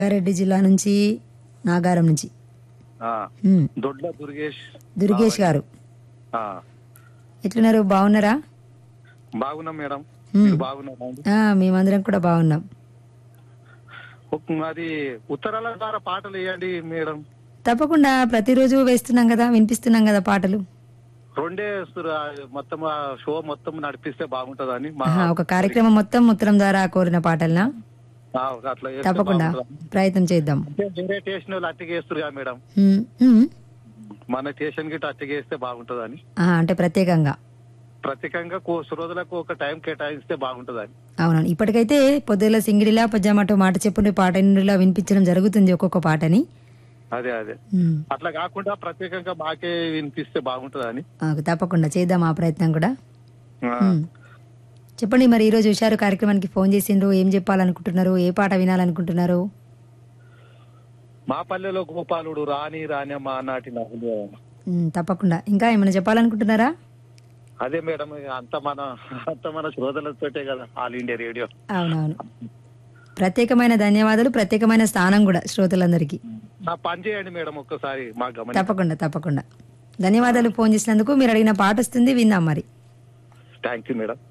రంగారెడ్డి జిల్లా నుంచి నాగారం నుంచి ఆ, ఉమ్. దొడ్ల దుర్గేష్ దుర్గేష్ గారు ఆ, ఎట్లున్నారు, బాగున్నారా? బాగున్నాం మేడం. ఉమ్. మీరు బాగున్నారా అండి? మేమందరం కూడా బాగున్నాం. అది ఉత్తరాల ద్వారా పాటలు వేయండి మేడం. తప్పకుండా ప్రతిరోజు వేస్తున్నాం కదా, వినిపిస్తున్నాం కదా పాటలు. రెండే వేస్తారు. మొత్తం ఆ షో మొత్తం నడిపిస్తే బాగుంటదని మా ఒక కార్యక్రమం మొత్తం ఉత్తరం ద్వారా కోరిన పాటలనా? ఆ, అట్లా వేస్తే తప్పకుండా బాగుంటదని. ప్రయత్నం చేద్దాం. అంటే వేరే స్టేషన్ వాళ్ళు అట్టిగా వేస్తారు కదా మేడం, ఉమ్, ఉమ్. మన స్టేషన్ గిట్ట అట్టిగా వేస్తే బాగుంటదని. అంటే ప్రత్యేకంగా. ప్రత్యేకంగా రోజులకు ఒక టైం కేటాయిస్తే బాగుంటదని. అవునవును, ఇప్పటికైతే పొద్దుల సింగిడిలా పజ్జామటో మాట చెప్పుండే పాట నిండులా వినిపించడం జరుగుతుంది ఒక్కొక్క పాటని. అదే అదే ఉమ్. అట్లా కాకుండా ప్రత్యేకంగా మాకే వినిపిస్తే బాగుంటదని. తప్పకుండా చేద్దాం ఆ ప్రయత్నం కూడా. ఆ, చెప్పండి, మరి ఈరోజు హుషారు కార్యక్రమానికి ఫోన్ చేసిండ్రు, ఏం చెప్పాలనుకుంటున్నారు, ఏ పాట వినాలనుకుంటున్నారు? మా పల్లెలో గోపాలుడు రాణి రాణి మా నాటి నవ్వులు. తప్పకుండా. ఇంకా ఏమైనా చెప్పాలనుకుంటున్నారా? అదే మేడం, అంత మన శ్రోతలతోటే కదా ఆల్ ఇండియా రేడియో. అవునవును, ప్రత్యేకమైన ధన్యవాదాలు, ప్రత్యేకమైన స్థానం కూడా శ్రోతలందరికీ. నా పని చేయండి మేడం ఒక్కసారి మా గమని. తప్పకుండా తప్పకుండా. ధన్యవాదాలు ఫోన్ చేసినందుకు. మీరు అడిగిన పాట వస్తుంది, విందాం మరి. Thank you madam.